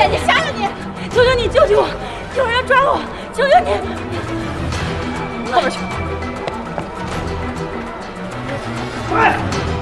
眼睛瞎了你！求求你救救我！有人要抓我！求求你！ 后边去！快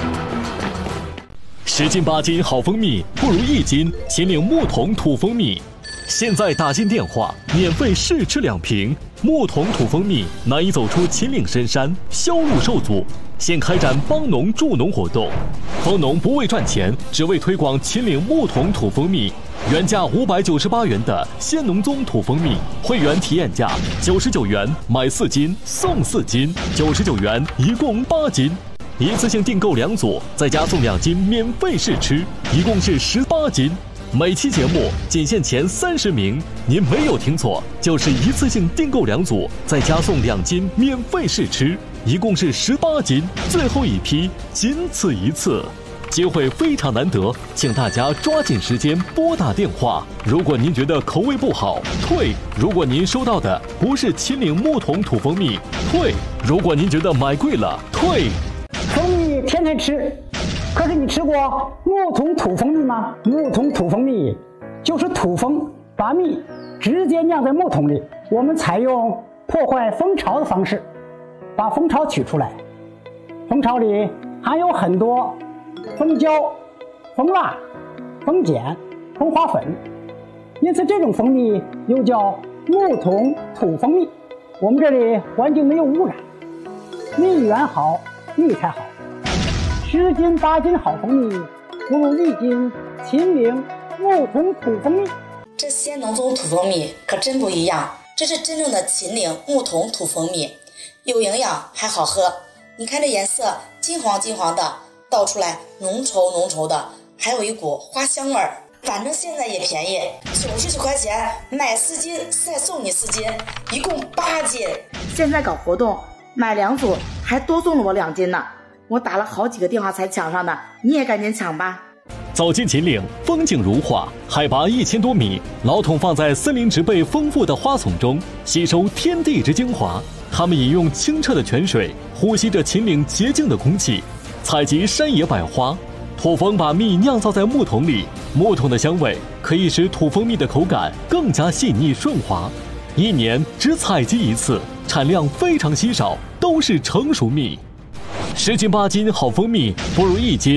！10斤8斤好蜂蜜，不如1斤秦岭木桶土蜂蜜。现在打进电话，免费试吃2瓶木桶土蜂蜜，难以走出秦岭深山，销路受阻。现开展帮农助农活动，蜂农不为赚钱，只为推广秦岭木桶土蜂蜜。原价598元的鲜农宗土蜂蜜，会员体验价99元，买4斤送4斤，99元一共8斤。一次性订购2组，再加送2斤免费试吃，一共是18斤。每期节目仅限前30名，您没有听错，就是一次性订购2组，再加送2斤免费试吃，一共是18斤，最后一批，仅此一次。机会非常难得，请大家抓紧时间拨打电话。如果您觉得口味不好，退；如果您收到的不是秦岭木桶土蜂蜜，退；如果您觉得买贵了，退。 蜂蜜天天吃，可是你吃过木桶土蜂蜜吗？木桶土蜂蜜就是土蜂把蜜直接酿在木桶里，我们采用破坏蜂巢的方式，把蜂巢取出来。蜂巢里含有很多蜂胶、蜂蜡、蜂碱、蜂花粉，因此这种蜂蜜又叫木桶土蜂蜜。我们这里环境没有污染，蜜源好，蜜才好。10斤8斤好蜂蜜，不如1斤秦岭木桶土蜂蜜。 这鲜农宗土蜂蜜可真不一样，这是真正的秦岭木桶土蜂蜜，有营养还好喝。你看这颜色金黄金黄的，倒出来浓稠浓稠的，还有一股花香味儿。反正现在也便宜，99块钱买4斤，再送你4斤，一共8斤。现在搞活动，买2组还多送了我2斤呢。我打了好几个电话才抢上的，你也赶紧抢吧。 走进秦岭，风景如画，海拔1000多米，老桶放在森林植被丰富的花丛中，吸收天地之精华。它们饮用清澈的泉水，呼吸着秦岭洁净的空气，采集山野百花。土蜂把蜜酿造在木桶里，木桶的香味可以使土蜂蜜的口感更加细腻顺滑。1年只采集1次，产量非常稀少，都是成熟蜜。10斤8斤好蜂蜜，不如1斤